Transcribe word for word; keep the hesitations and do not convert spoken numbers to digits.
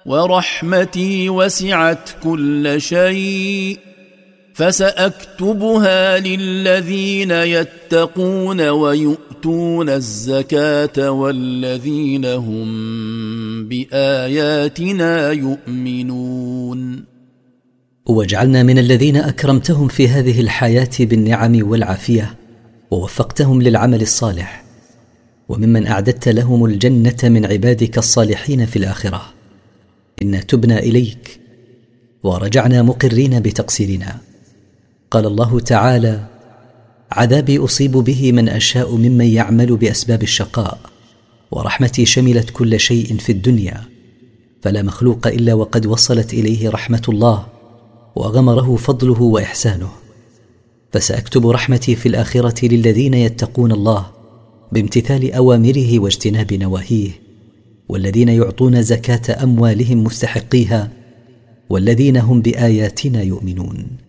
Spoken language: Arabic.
ورحمتي وسعت كل شيء فسأكتبها للذين يتقون ويؤتون الزكاة والذين هم بآياتنا يؤمنون. وجعلنا من الذين أكرمتهم في هذه الحياة بالنعم والعافية ووفقتهم للعمل الصالح، وممن أعددت لهم الجنة من عبادك الصالحين في الآخرة. إنا تبنا إليك ورجعنا مقرين بتقصيرنا. قال الله تعالى: عذابي أصيب به من أشاء ممن يعمل بأسباب الشقاء، ورحمتي شملت كل شيء في الدنيا، فلا مخلوق إلا وقد وصلت إليه رحمة الله وغمره فضله وإحسانه. فسأكتب رحمتي في الآخرة للذين يتقون الله بامتثال أوامره واجتناب نواهيه، والذين يعطون زكاة أموالهم مستحقيها، والذين هم بآياتنا يؤمنون.